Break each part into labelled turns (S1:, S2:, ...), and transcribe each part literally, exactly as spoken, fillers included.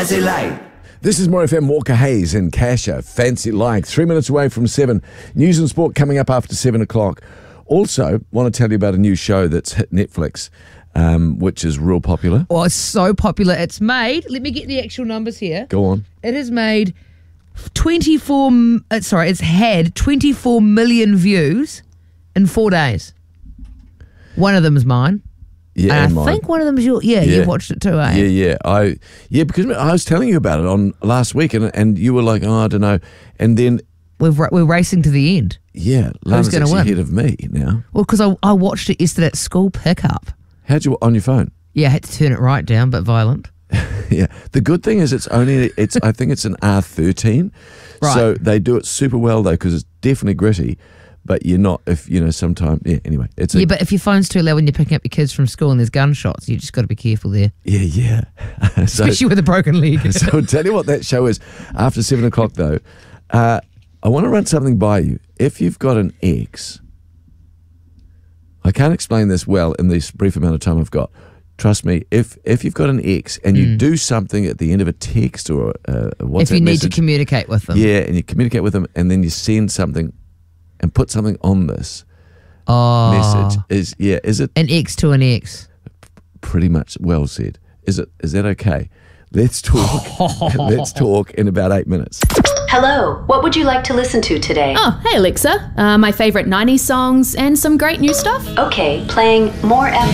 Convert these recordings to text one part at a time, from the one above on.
S1: Fancy Like.
S2: This is More F M, Walker Hayes and Kasha. Fancy Like. Three minutes away from seven. News and sport coming up after seven o'clock. Also, want to tell you about a new show that's hit Netflix, um, which is real popular.
S3: Oh, it's so popular. It's made, let me get the actual numbers here.
S2: Go on.
S3: It has made twenty-four, uh, sorry, it's had twenty-four million views in four days. One of them is mine.
S2: Yeah,
S3: and
S2: and
S3: I
S2: mine.
S3: think one of them is your, yeah,
S2: Yeah.
S3: you watched it too, eh?
S2: Yeah, yeah. I yeah, because I was telling you about it on last week, and and you were like, oh, I don't know. And then,
S3: We've, ra- we're racing to the end.
S2: yeah, Lana's
S3: gonna
S2: actually
S3: win?
S2: ahead of me now.
S3: Well, because I, I watched it yesterday at school pickup.
S2: How'd you, on your phone?
S3: Yeah, I had to turn it right down, but violent.
S2: Yeah. The good thing is it's only, it's I think it's an R thirteen.
S3: Right.
S2: So they do it super well, though, because it's definitely gritty. But you're not, if, you know, sometimes, yeah, anyway. It's a,
S3: Yeah, but if your phone's too loud when you're picking up your kids from school and there's gunshots, you just got to be careful there.
S2: yeah, yeah. so,
S3: Especially with a broken leg.
S2: so I'll tell you what that show is. After seven o'clock, though, uh, I want to run something by you. If you've got an ex, I can't explain this well in this brief amount of time I've got. Trust me, if if you've got an ex and you
S3: Mm.
S2: do something at the end of a text or a, a WhatsApp
S3: if you need
S2: message,
S3: to communicate with them.
S2: yeah, and you communicate with them, and then you send something and put something on this
S3: Oh.
S2: message, is yeah, is it
S3: An ex to an ex.
S2: pretty much well said? Is it? Is that okay? Let's talk. Let's talk in about eight minutes.
S4: Hello, what would you like to listen to today?
S5: Oh, hey Alexa. Uh, my favourite nineties songs and some great new stuff.
S4: Okay, playing More F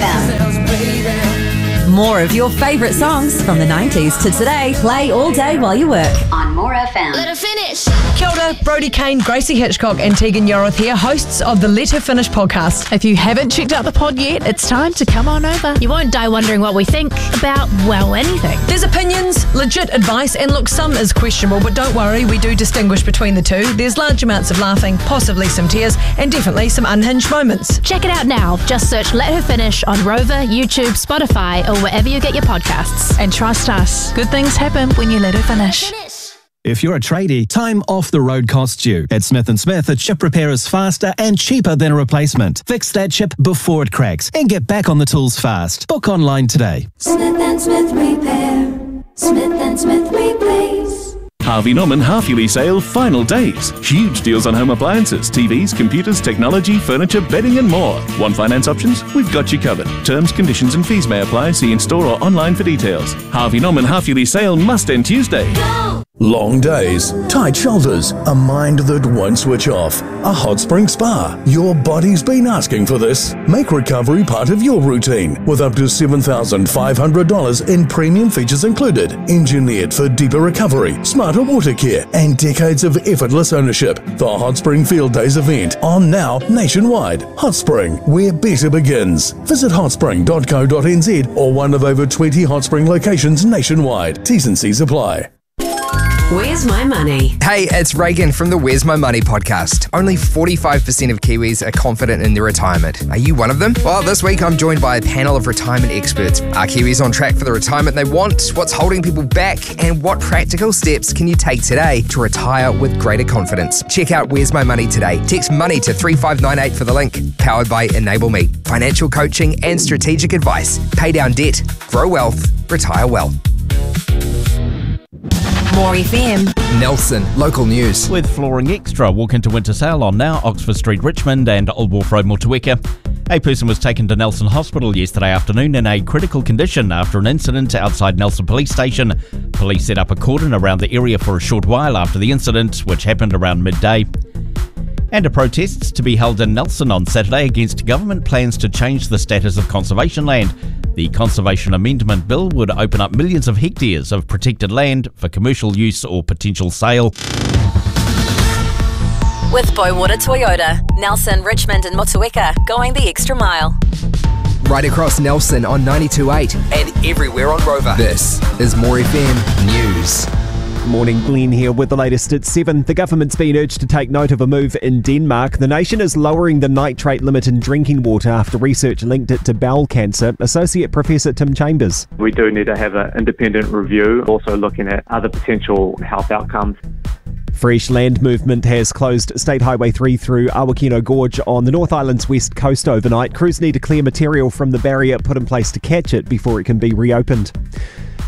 S4: M
S6: More of your favourite songs from the nineties to today. Play all day while you work.
S4: on More F M.
S7: Let her finish. Kia ora, Brodie Kane, Gracie Hitchcock and Tegan Yoroth here, hosts of the Let Her Finish podcast. If you haven't checked out the pod yet, it's time to come on over.
S5: You won't die wondering what we think about, well, anything.
S7: There's opinions, legit advice, and look, some is questionable, but don't worry, we do distinguish between the two. There's large amounts of laughing, possibly some tears, and definitely some unhinged moments.
S5: Check it out now. Just search Let Her Finish on Rover, YouTube, Spotify, or wherever you get your podcasts.
S7: And trust us, good things happen when you let her finish.
S8: If you're a tradie, time off the road costs you. At Smith and Smith, a chip repair is faster and cheaper than a replacement. Fix that chip before it cracks and get back on the tools fast. Book online today.
S9: Smith and Smith Repair. Smith and Smith Replace.
S10: Harvey Norman half-yearly sale final days. Huge deals on home appliances, T Vs, computers, technology, furniture, bedding and more. Want finance options? We've got you covered. Terms, conditions and fees may apply. See in-store or online for details. Harvey Norman half-yearly sale must end Tuesday.
S11: Long days, tight shoulders, a mind that won't switch off, a hot spring spa. Your body's been asking for this. Make recovery part of your routine with up to seven thousand five hundred dollars in premium features included. Engineered for deeper recovery, smarter water care, and decades of effortless ownership. The Hot Spring Field Days event on now nationwide. Hot Spring, where better begins. Visit hot spring dot co dot n z or one of over twenty Hot Spring locations nationwide. T's and C's apply.
S6: Where's my money?
S12: Hey, it's Reagan from the Where's My Money podcast. Only forty-five percent of Kiwis are confident in their retirement. Are you one of them? Well, this week I'm joined by a panel of retirement experts. Are Kiwis on track for the retirement they want? What's holding people back? And what practical steps can you take today to retire with greater confidence? Check out Where's My Money today. Text money to three five nine eight for the link. Powered by Enable Me. Financial coaching and strategic advice. Pay down debt, grow wealth, retire well.
S6: More F M.
S12: Nelson, local news.
S13: With Flooring Extra, walk into winter sale on now Oxford Street, Richmond and Old Wharf Road, Motueka. A person was taken to Nelson Hospital yesterday afternoon in a critical condition after an incident outside Nelson Police Station. Police set up a cordon around the area for a short while after the incident, which happened around midday. And a protest to be held in Nelson on Saturday against government plans to change the status of conservation land. The Conservation Amendment Bill would open up millions of hectares of protected land for commercial use or potential sale.
S6: With Bowater Toyota. Nelson, Richmond and Motueka. Going the extra mile.
S12: Right across Nelson on ninety-two point eight and everywhere on Rover. This is More F M News.
S14: Morning, Glenn here with the latest at seven. The government's been urged to take note of a move in Denmark. The nation is lowering the nitrate limit in drinking water after research linked it to bowel cancer. Associate Professor Tim Chambers.
S15: We do need to have an independent review, also looking at other potential health outcomes.
S14: Fresh land movement has closed State Highway three through Awakino Gorge on the North Island's west coast overnight. Crews need to clear material from the barrier put in place to catch it before it can be reopened.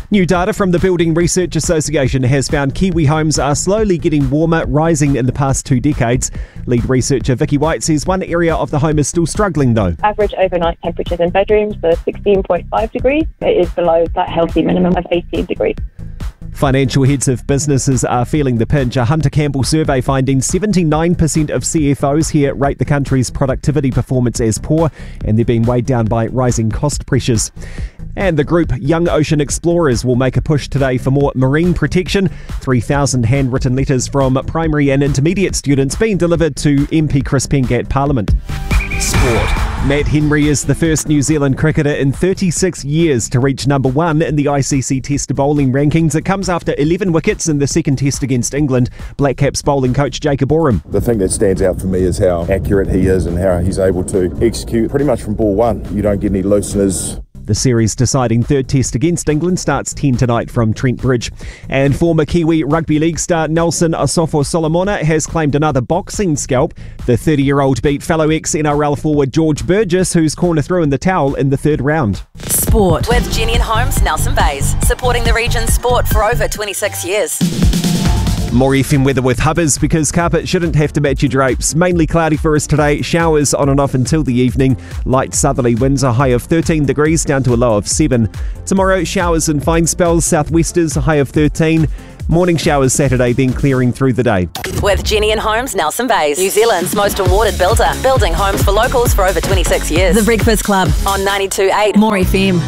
S14: New data from the Building Research Association has found Kiwi homes are slowly getting warmer, rising in the past two decades. Lead researcher Vicky White says one area of the home is still struggling though.
S1: Average overnight temperatures in bedrooms are sixteen point five degrees. It is below that healthy minimum of eighteen degrees.
S14: Financial heads of businesses are feeling the pinch. A Hunter Campbell survey finding seventy-nine percent of C F Os here rate the country's productivity performance as poor, and they're being weighed down by rising cost pressures. And the group Young Ocean Explorers will make a push today for more marine protection. three thousand handwritten letters from primary and intermediate students being delivered to M P Chris Penk at Parliament. Sport. Matt Henry is the first New Zealand cricketer in thirty-six years to reach number one in the I C C Test bowling rankings. It comes after eleven wickets in the second Test against England. Black Caps bowling coach Jacob Oram.
S16: The thing that stands out for me is how accurate he is and how he's able to execute pretty much from ball one. You don't get any looseners.
S14: The series deciding third test against England starts ten tonight from Trent Bridge. And former Kiwi Rugby League star Nelson Asofo-Solomona has claimed another boxing scalp. The thirty-year-old beat fellow ex-N R L forward George Burgess, whose corner threw in the towel in the third round.
S6: Sport with Jenny and Holmes, Nelson Bays, supporting the region's sport for over twenty-six years.
S14: More F M weather with Hubbers, because carpet shouldn't have to match your drapes. Mainly cloudy for us today. Showers on and off until the evening. Light southerly winds, a high of thirteen degrees down to a low of seven. Tomorrow, showers and fine spells. Southwesters, a high of thirteen. Morning showers Saturday, then clearing through the day.
S6: With Jenny and Holmes, Nelson Bays, New Zealand's most awarded builder. Building homes for locals for over twenty-six years. The Breakfast Club on ninety-two point eight More F M.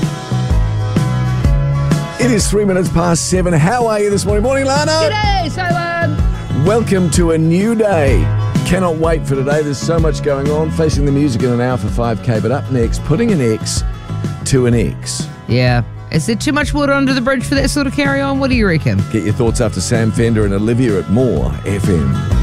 S2: It is three minutes past seven. How are you this morning? Morning, Lana.
S3: G'day, so um,
S2: Welcome to a new day. Cannot wait for today. There's so much going on. Facing the music in an hour for five K. But up next, putting an X to an X.
S3: Yeah. Is there too much water under the bridge for that sort of carry on? What do you reckon?
S2: Get your thoughts after Sam Fender and Olivia at More F M.